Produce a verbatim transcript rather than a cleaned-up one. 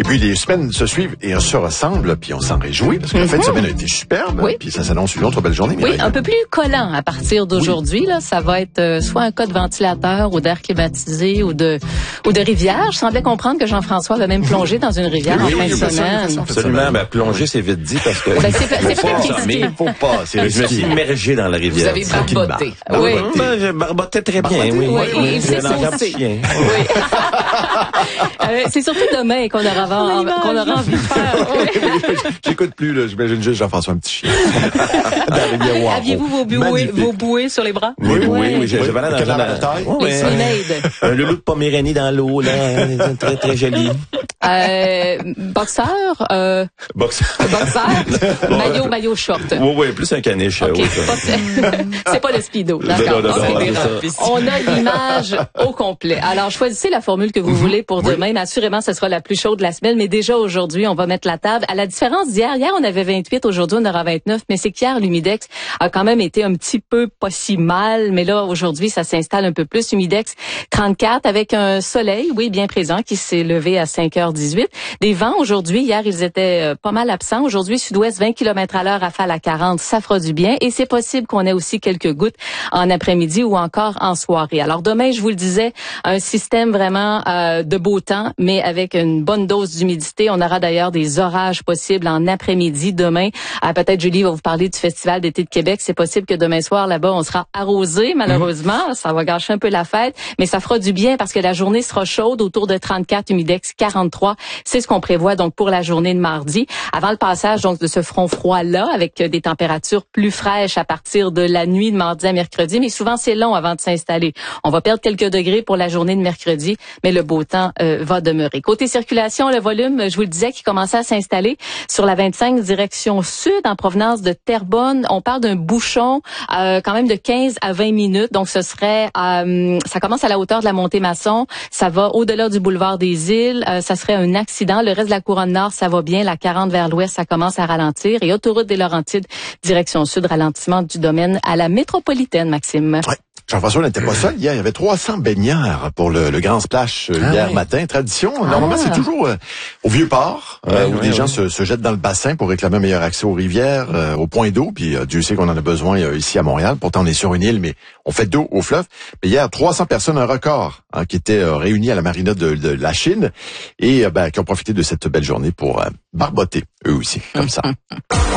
puis les semaines se suivent et on se ressemble, puis on s'en réjouit, parce que mm-hmm. la fin de semaine a été superbe, oui. puis ça s'annonce une autre belle journée. Oui, un peu plus collant à partir d'aujourd'hui. Oui. Là, ça va être euh, soit un cas de ventilateur ou d'air climatisé ou de ou de rivière. Je semblais comprendre que Jean-François va même plonger dans une rivière oui, en fin de semaine. Absolument, ben, plonger, c'est vite dit, parce que... Ben, c'est c'est pas risqué. Il faut pas, c'est Je me suis immergé dans la rivière. Vous avez barboté. Ah, oui. Ben, je barbotais très bien, barboté, oui. Oui, oui, et c'est saucé. Oui. euh, c'est surtout demain qu'on aura, qu'on aura envie de faire. Oui. J'écoute plus, là. J'imagine juste Jean-François, un petit chien. Aviez-vous vos bouées, vos bouées sur les bras? Oui, oui, oui. oui j'avais là dans la taille. Un loulou de Poméranie dans l'eau, là. Très, très joli. Euh, boxeur, euh, boxeur, boxeur, maillot, maillot short. Oui, oui, plus un caniche. Okay, oui, c'est pas le speedo, d'accord. Non, non, non, okay. non, On a l'image au complet. Alors, choisissez la formule que vous mm-hmm. voulez pour demain. Oui. Assurément, ce sera la plus chaude de la semaine, mais déjà aujourd'hui, on va mettre la table. À la différence d'hier, hier, on avait vingt-huit, aujourd'hui, on aura vingt-neuf, mais c'est qu'hier, l'humidex a quand même été un petit peu pas si mal, mais là, aujourd'hui, ça s'installe un peu plus. Humidex trente-quatre avec un soleil, oui, bien présent, qui s'est levé à cinq heures dix-huit. Des vents aujourd'hui, hier, ils étaient pas mal absents. Aujourd'hui, sud-ouest, vingt kilomètres à l'heure, rafale à quarante, ça fera du bien. Et c'est possible qu'on ait aussi quelques gouttes en après-midi ou encore en soirée. Alors demain, je vous le disais, un système vraiment euh, de beau temps, mais avec une bonne dose d'humidité. On aura d'ailleurs des orages possibles en après-midi demain. Euh, peut-être Julie va vous parler du Festival d'été de Québec. C'est possible que demain soir, là-bas, on sera arrosé, malheureusement. Mmh. Ça va gâcher un peu la fête, mais ça fera du bien parce que la journée sera chaude, autour de trente-quatre, humidex quarante-trois. C'est ce qu'on prévoit donc pour la journée de mardi. Avant le passage donc de ce front froid-là, avec des températures plus fraîches à partir de la nuit de mardi à mercredi, mais souvent c'est long avant de s'installer. On va perdre quelques degrés pour la journée de mercredi, mais le beau temps euh, va demeurer. Côté circulation, le volume, je vous le disais, qui commençait à s'installer sur la vingt-cinq direction sud en provenance de Terrebonne. On parle d'un bouchon euh, quand même de quinze à vingt minutes, donc ce serait, euh, ça commence à la hauteur de la montée Masson, ça va au-delà du boulevard des Îles, euh, ça serait un accident. Le reste de la couronne nord, ça va bien. La quarante vers l'ouest, ça commence à ralentir. Et autoroute des Laurentides, direction sud, ralentissement du domaine à la métropolitaine, Maxime. Ouais. Jean-François n'était pas seul. Hier, il y avait trois cents baigneurs pour le, le grand splash euh, ah, hier oui. matin. Tradition. Ah. Normalement, c'est toujours euh, au Vieux-Port, euh, oui, où oui, des oui. gens se, se jettent dans le bassin pour réclamer un meilleur accès aux rivières, euh, aux points d'eau. Puis euh, Dieu sait qu'on en a besoin euh, ici à Montréal. Pourtant, on est sur une île, mais on fait d'eau au fleuve. Mais hier, trois cents personnes, un record, hein, qui étaient euh, réunies à la marina de, de la Chine et euh, ben, qui ont profité de cette belle journée pour euh, barboter, eux aussi, comme ça.